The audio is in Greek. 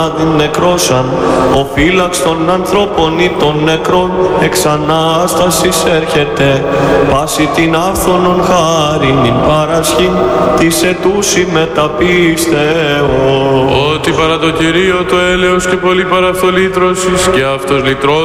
Την νεκρόσαν, ο φύλαξ των ανθρώπων ή των νεκρών εξ Ανάστασης έρχεται, πάση την άφθονον χάριν ειν παρασχήν της ετούσι μεταπίστεως. Ότι παρά το Κυρίο το έλεος και πολύ παραφθολήτρωσης και αυτός λυτρός